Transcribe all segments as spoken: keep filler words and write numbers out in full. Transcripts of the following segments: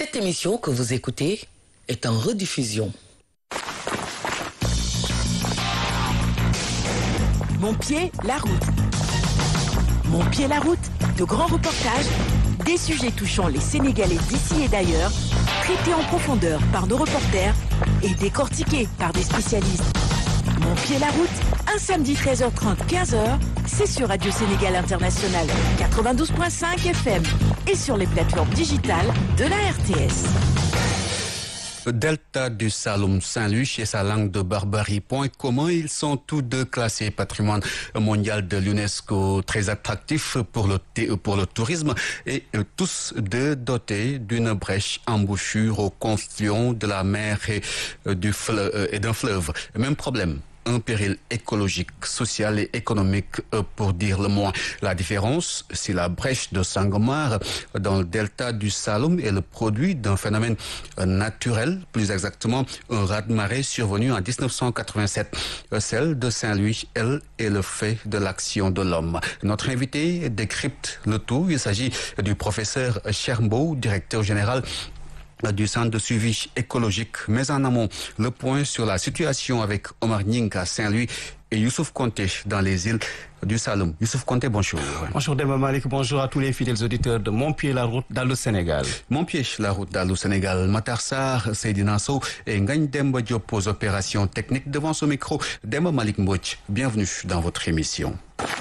Cette émission que vous écoutez est en rediffusion. Mon pied, la route. Mon pied, la route. De grands reportages, des sujets touchant les Sénégalais d'ici et d'ailleurs, traités en profondeur par nos reporters et décortiqués par des spécialistes. Mon pied, la route, un samedi treize heures trente, quinze heures, c'est sur Radio Sénégal International quatre-vingt-douze virgule cinq F M et sur les plateformes digitales de la R T S. Delta du Saloum, Saint-Louis et sa langue de barbarie. Point commun, ils sont tous deux classés patrimoine mondial de l'UNESCO, très attractifs pour le, pour le tourisme et tous deux dotés d'une brèche embouchure au confluent de la mer et, du fleuve, et d'un fleuve. Même problème. Un péril écologique, social et économique pour dire le moins. La différence, c'est la brèche de Sangomar dans le delta du Saloum est le produit d'un phénomène naturel, plus exactement un raz-de-marée survenu en dix-neuf cent quatre-vingt-sept. Celle de Saint-Louis, elle, est le fait de l'action de l'homme. Notre invité décrypte le tout. Il s'agit du professeur Chermbo, directeur général du centre de suivi écologique, mais en amont, le point sur la situation avec Omar Nying à Saint-Louis et Youssouf Konté dans les îles du Saloum. Youssouf Konté, bonjour. Bonjour Demba Malik, bonjour à tous les fidèles auditeurs de Mon Pied, la route dans le Sénégal. Mon Pied, la route dans le Sénégal. Matar Sarr, Seydina Sow et Ngagne Demba Diop aux opérations techniques devant ce micro. Demba Malik Mbouch, bienvenue dans votre émission.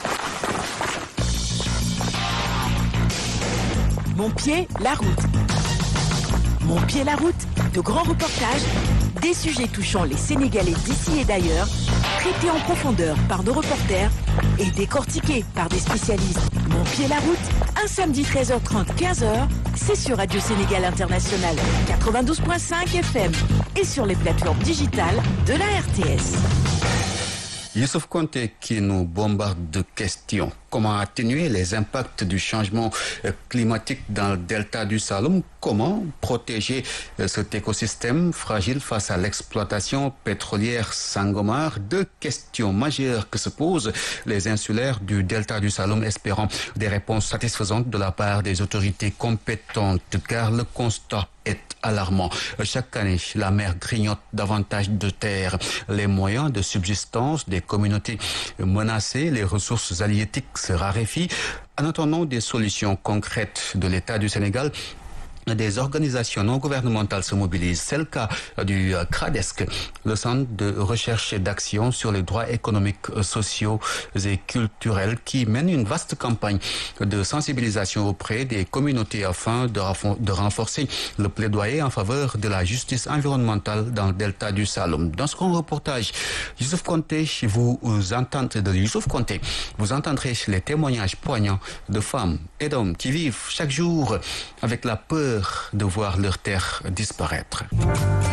Mon pied, la route. Mon pied, la route, de grands reportages, des sujets touchant les Sénégalais d'ici et d'ailleurs, traités en profondeur par nos reporters et décortiqués par des spécialistes. Mon pied, la route, un samedi treize heures trente, quinze heures, c'est sur Radio Sénégal International quatre-vingt-douze virgule cinq F M et sur les plateformes digitales de la R T S. Youssouf Konté qui nous bombarde de questions. Comment atténuer les impacts du changement climatique dans le delta du Saloum? Comment protéger cet écosystème fragile face à l'exploitation pétrolière Sangomar? Deux questions majeures que se posent les insulaires du delta du Saloum, espérant des réponses satisfaisantes de la part des autorités compétentes, car le constat est alarmant. Chaque année, la mer grignote davantage de terre. Les moyens de subsistance des communautés menacées, les ressources halieutiques se raréfient. En attendant des solutions concrètes de l'État du Sénégal, des organisations non gouvernementales se mobilisent. C'est le cas du CRADESC, le Centre de recherche et d'action sur les droits économiques, sociaux et culturels, qui mène une vaste campagne de sensibilisation auprès des communautés afin de, de renforcer le plaidoyer en faveur de la justice environnementale dans le delta du Saloum. Dans ce grand reportage, Youssouf Konté, vous, vous entendrez de Youssouf Konté, vous entendrez les témoignages poignants de femmes et d'hommes qui vivent chaque jour avec la peur de voir leur terre disparaître.